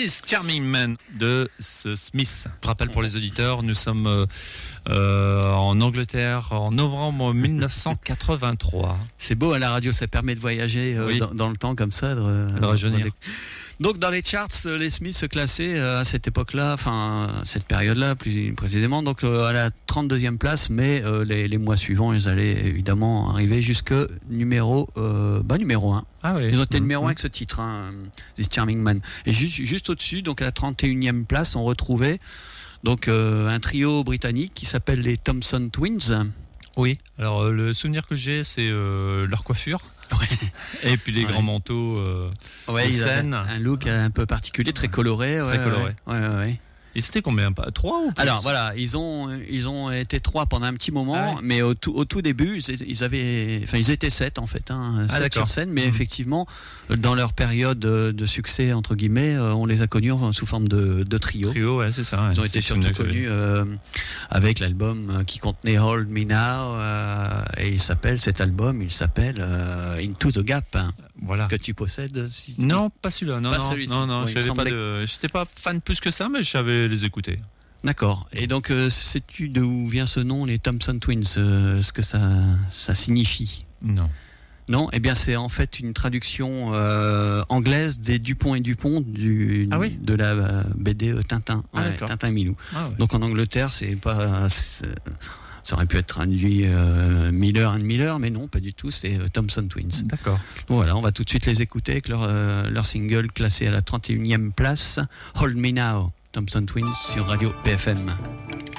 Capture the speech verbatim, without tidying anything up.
This Charming Man de ce Smith. Je rappelle pour les auditeurs, nous sommes euh, euh, en Angleterre en novembre dix-neuf cent quatre-vingt-trois. C'est beau à la radio, ça permet de voyager euh, oui. dans, dans le temps comme ça. De, de rajeunir. Donc dans les charts, les Smiths se classaient euh, à cette époque-là, enfin cette période-là plus précisément, donc euh, à la trente-deuxième place, mais euh, les, les mois suivants, ils allaient évidemment arriver jusque numéro, euh, bah, numéro un. Ah oui. Ils ont été mmh. numéro un avec ce titre, hein, This Charming Man. Et juste, juste au-dessus, donc à la trente et unième place, on retrouvait donc euh, un trio britannique qui s'appelle les Thompson Twins. Oui, alors euh, le souvenir que j'ai, c'est euh, leur coiffure. Ouais. Et puis les ouais. grands manteaux euh, ouais, de ils scène. Un look un peu particulier, très coloré. Très ouais, coloré. Ouais, ouais, ouais. Et c'était combien? Trois ou plus? Alors voilà, ils ont ils ont été trois pendant un petit moment, ah ouais. mais au tout au tout début, ils avaient, enfin ils étaient sept en fait, hein, ah, sept sur scène, mais mmh. effectivement dans leur période de succès entre guillemets, on les a connus sous forme de, de trio. Trio, ouais, c'est ça. Ouais. Ils ont été surtout connus euh, avec l'album qui contenait Hold Me Now, euh, et il s'appelle cet album, il s'appelle euh, Into the Gap. Hein. Voilà. Que tu possèdes si Non, pas celui-là. Non, pas non, celui-ci. non, non. Oui, Je n'étais de... pas fan plus que ça, mais je savais les écouter. D'accord. Et donc, euh, sais-tu d'où vient ce nom, les Thompson Twins, euh, ce que ça, ça signifie? Non. Non, eh bien c'est en fait une traduction euh, anglaise des Dupont et Dupont du, ah oui de la euh, B D Tintin, ah, ouais, Tintin et Milou. Ah ouais. Donc en Angleterre, c'est pas... C'est, ça aurait pu être traduit euh, Miller and Miller, mais non, pas du tout, c'est euh, Thompson Twins. D'accord. Bon, voilà, on va tout de suite les écouter avec leur, euh, leur single classé à la trente et unième place, Hold Me Now, Thompson Twins sur Radio P F M.